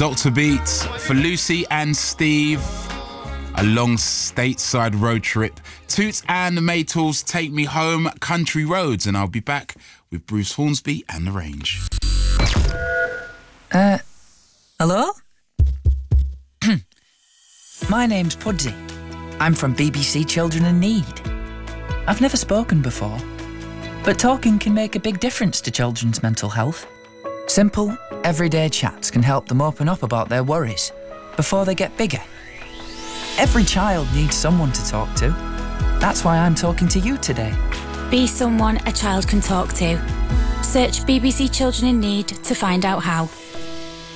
Dr. Beat for Lucy and Steve. A long stateside road trip. Toots and the Maytals Take Me Home, Country Roads. And I'll be back with Bruce Hornsby and The Range. Hello? My name's Pudsey. I'm from BBC Children in Need. I've never spoken before, but talking can make a big difference to children's mental health. Simple, everyday chats can help them open up about their worries before they get bigger. Every child needs someone to talk to. That's why I'm talking to you today. Be someone a child can talk to. Search BBC Children in Need to find out how.